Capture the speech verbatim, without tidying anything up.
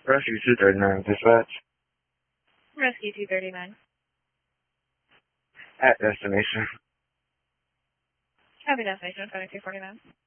Rescue two thirty-nine, dispatch. Rescue two thirty-nine. At destination. Copy destination, twenty-two forty-nine.